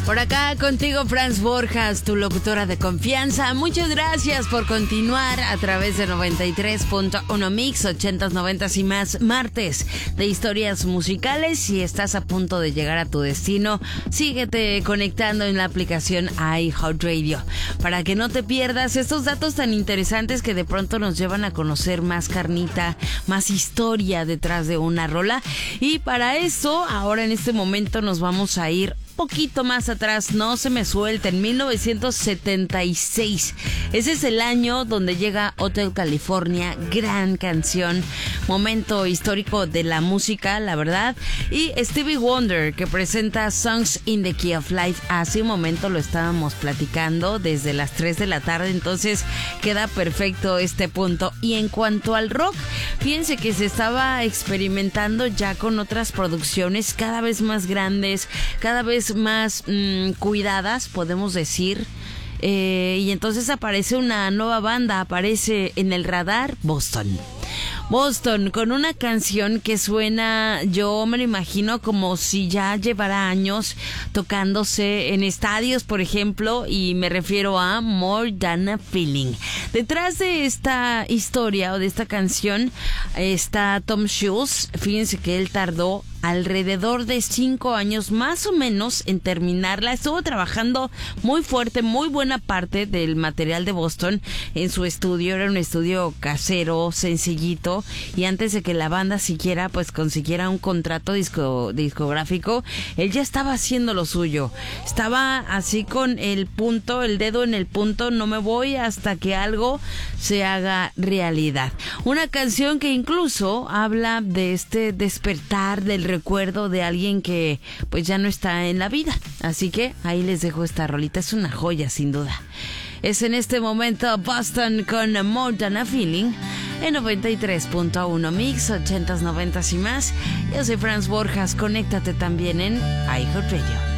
Por acá contigo, Franz Borjas, tu locutora de confianza. Muchas gracias por continuar a través de 93.1 Mix, 80s, 90s y más, martes de historias musicales. Si estás a punto de llegar a tu destino, síguete conectando en la aplicación iHeartRadio para que no te pierdas estos datos tan interesantes que de pronto nos llevan a conocer más carnita, más historia detrás de una rola. Y para eso, ahora en este momento nos vamos a ir poquito más atrás, no se me suelta, en 1976. Ese es el año donde llega Hotel California, gran canción, momento histórico de la música, la verdad. Y Stevie Wonder, que presenta Songs in the Key of Life. Hace un momento lo estábamos platicando desde las 3 de la tarde, entonces queda perfecto este punto. Y en cuanto al rock, fíjense que se estaba experimentando ya con otras producciones cada vez más grandes, cada vez más cuidadas, podemos decir. Y entonces aparece una nueva banda, aparece en el radar Boston, con una canción que suena, yo me lo imagino como si ya llevara años tocándose en estadios, por ejemplo, y me refiero a More Than a Feeling. Detrás de esta historia o de esta canción está Tom Schultz. Fíjense que él tardó alrededor de 5 años más o menos en terminarla. Estuvo trabajando muy fuerte, muy buena parte del material de Boston en su estudio. Era un estudio casero, sencillito, y antes de que la banda siquiera pues consiguiera un contrato discográfico, él ya estaba haciendo lo suyo. Estaba así con el dedo en el punto, no me voy hasta que algo se haga realidad. Una canción que incluso habla de este despertar del recuerdo de alguien que pues ya no está en la vida. Así que ahí les dejo esta rolita, es una joya sin duda. Es en este momento Boston con More Than a Feeling en 93.1 Mix, 80s, 90s y más. Yo soy Franz Borjas, conéctate también en iHeartRadio.